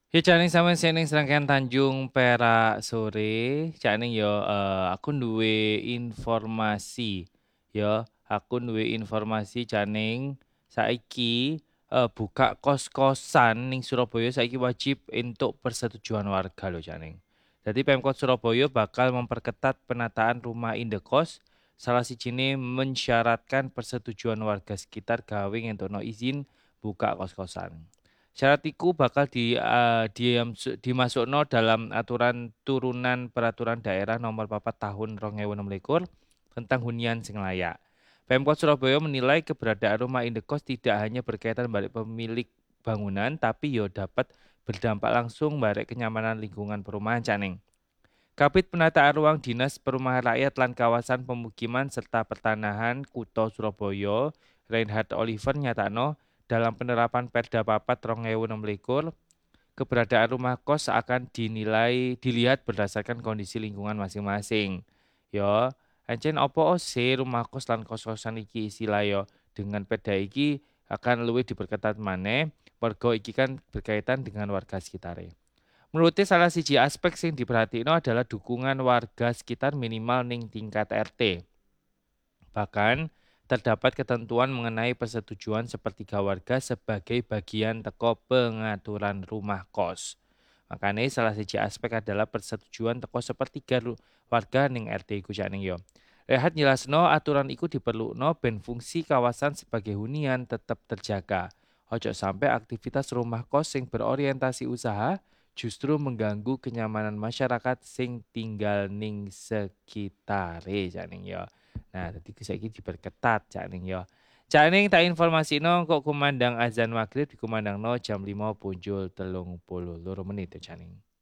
Ya Cak sampeyan sing Serangkaian Tanjung Perak sore. Cak yo aku duwe informasi ya. Aku duwe informasi Cak saiki buka kos-kosan ning Surabaya saiki wajib entuk persetujuan warga lho Cak Jadi Pemkot Surabaya bakal memperketat penataan rumah indekos salah sijine mensyaratkan persetujuan warga sekitar gawe ngentukno izin buka kos-kosan. Syarat iku bakal dimasukno dalam aturan turunan peraturan daerah nomor 4 tahun 2026 tentang hunian sing layak. Pemkot Surabaya menilai keberadaan rumah indekos tidak hanya berkaitan balik pemilik bangunan tapi yo dapat berdampak langsung balik kenyamanan lingkungan perumahan Caning. Kabit Penataan Ruang Dinas Perumahan Rakyat lan Kawasan Pemukiman serta Pertanahan Kutha Surabaya, Reinhard Oliver nyatakno dalam penerapan Perda Papat 2026, keberadaan rumah kos akan dilihat berdasarkan kondisi lingkungan masing-masing. Yo, ancen opo sih rumah kos lan kos-kosan iki istilah yo dengan Perda iki akan luwih diperketat maneh, mergo iki kan berkaitan dengan warga sekitar. Menurutnya salah siji aspek sing diperhatikno adalah dukungan warga sekitar minimal ning tingkat RT. Bahkan terdapat ketentuan mengenai persetujuan sepertiga warga sebagai bagian teko pengaturan rumah kos. Makanya salah siji aspek adalah persetujuan teko sepertiga warga ning RT iku ning yo. Rehat jelasno aturan iku diperlukno ben fungsi kawasan sebagai hunian tetap terjaga. Ojo sampai aktivitas rumah kos sing berorientasi usaha justru mengganggu kenyamanan masyarakat sing tinggal ning sekitare janing yo. Nah, dadi saiki diperketat janing yo. Cak ning tak informasikno kok kumandang azan maghrib dikumandangno jam 5 punjul 32 menit ya Cak ning.